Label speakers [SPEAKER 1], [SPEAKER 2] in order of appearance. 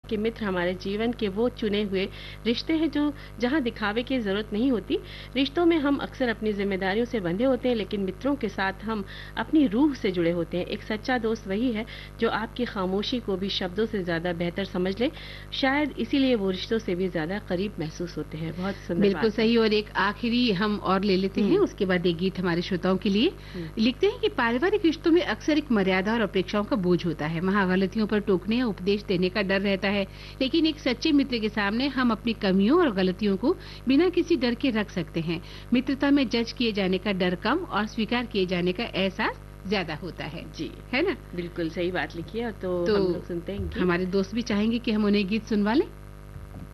[SPEAKER 1] कि मित्र हमारे जीवन के वो चुने हुए रिश्ते हैं जो जहाँ दिखावे की जरूरत नहीं होती। रिश्तों में हम अक्सर अपनी जिम्मेदारियों से बंधे होते हैं, लेकिन मित्रों के साथ हम अपनी रूह से जुड़े होते हैं। एक सच्चा दोस्त वही है जो आपकी खामोशी को भी शब्दों से ज्यादा बेहतर समझ ले। शायद इसीलिए वो रिश्तों से भी ज्यादा करीब महसूस होते हैं। बहुत सुंदर
[SPEAKER 2] बिल्कुल
[SPEAKER 1] बात है।
[SPEAKER 2] सही। और एक आखिरी हम और ले लेते हैं, उसके बाद एक गीत हमारे श्रोताओं के लिए।
[SPEAKER 1] हम्म।
[SPEAKER 2] लिखते हैं कि पारिवारिक रिश्तों में अक्सर एक मर्यादा और अपेक्षाओं का बोझ होता है। वहाँ गलतियों पर टोकने या उपदेश देने का डर रहता है, लेकिन एक सच्चे मित्र के सामने हम अपनी कमियों और गलतियों को बिना किसी डर के रख सकते हैं। मित्रता में जज किए जाने का डर कम और स्वीकार किए जाने का एहसास ज्यादा होता
[SPEAKER 1] जी,
[SPEAKER 2] है ना?
[SPEAKER 1] बिल्कुल सही बात लिखी है। तो
[SPEAKER 2] तो
[SPEAKER 1] हम लोग सुनते हैं गीत।
[SPEAKER 2] हमारे दोस्त भी चाहेंगे कि हम उन्हें गीत सुनवा लें।